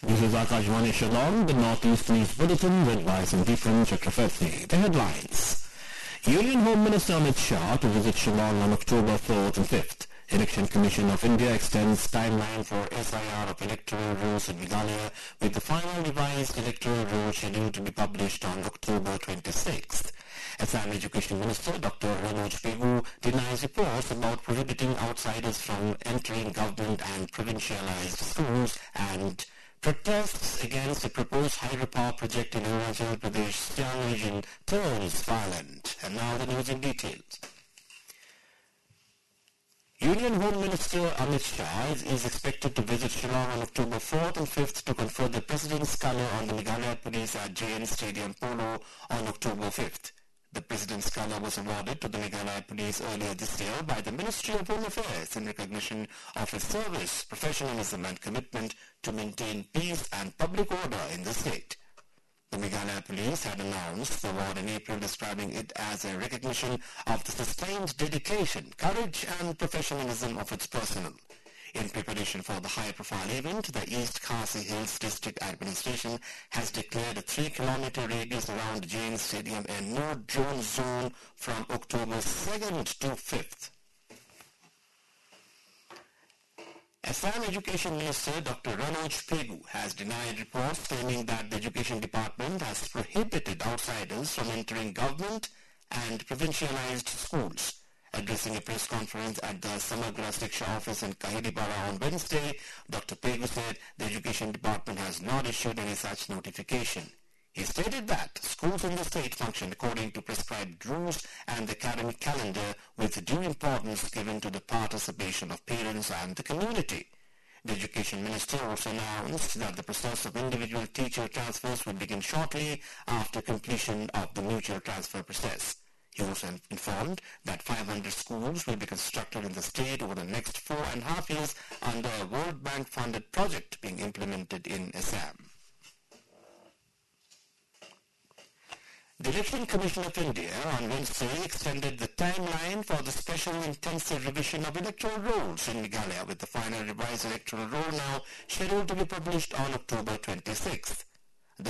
This is Akashvani Shillong, the Northeast News Bulletin, read by Sandeepan Chakravarti. The headlines. Union Home Minister Amit Shah to visit Shillong on October 4th and 5th. Election Commission of India extends timeline for SIR of electoral rolls in Meghalaya, with the final revised electoral roll scheduled to be published on October 26th. Assam Education Minister Dr. Ranoj Pegu denies reports about prohibiting outsiders from entering government and provincialized schools, and protests against the proposed hydropower project in Arunachal Pradesh Siang region turns violent. And now the news in details. Union Home Minister Amit Shah is expected to visit Shillong on October 4th and 5th to confer the President's colour on the Meghalaya Police at JN Stadium Polo on October 5th. The President's colour was awarded to the Meghalaya Police earlier this year by the Ministry of Home Affairs in recognition of his service, professionalism and commitment to maintain peace and public order in the state. The Meghalaya Police had announced the award in April, describing it as a recognition of the sustained dedication, courage and professionalism of its personnel. In preparation for the high-profile event, the East Khasi Hills District Administration has declared a 3-kilometer radius around Jain Stadium a no-drone zone from October 2nd to 5th. Assam Education Minister Dr. Ranoj Pegu has denied reports claiming that the Education Department has prohibited outsiders from entering government and provincialized schools. Addressing a press conference at the Samagra Shiksha office in Kahilipara on Wednesday, Dr. Pegu said the Education Department has not issued any such notification. He stated that schools in the state function according to prescribed rules and the academic calendar, with due importance given to the participation of parents and the community. The Education Minister also announced that the process of individual teacher transfers will begin shortly after completion of the mutual transfer process. He also informed that 500 schools will be constructed in the state over the next 4.5 years under a World Bank-funded project being implemented in Assam. The Election Commission of India on Wednesday extended the timeline for the special intensive revision of electoral rolls in Meghalaya, with the final revised electoral roll now scheduled to be published on October 26th.